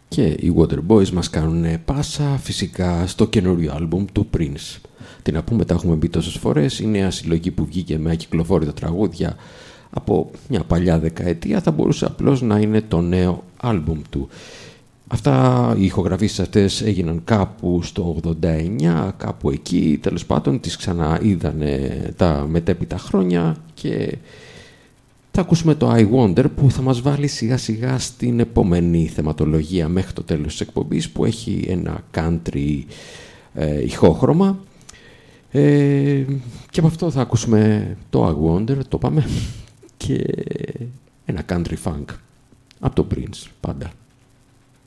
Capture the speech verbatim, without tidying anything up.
Και οι Waterboys μας κάνουν πάσα φυσικά στο καινούριο άλμπουμ του Prince. Τι να πούμε, τα έχουμε πει τόσες φορές, η νέα συλλογή που βγήκε με ακυκλοφόρητα τραγούδια από μια παλιά δεκαετία θα μπορούσε απλώς να είναι το νέο άλμπουμ του. Αυτά, οι ηχογραφήσεις αυτές έγιναν κάπου στο ογδόντα εννιά, κάπου εκεί, τέλος πάντων τις ξαναείδανε τα μετέπειτα χρόνια και θα ακούσουμε το I Wonder που θα μας βάλει σιγά σιγά στην επόμενη θεματολογία μέχρι το τέλος της εκπομπής, που έχει ένα country ε, ηχόχρωμα, ε, και από αυτό θα ακούσουμε το I Wonder, το πάμε, και ένα country funk από το Prince πάντα.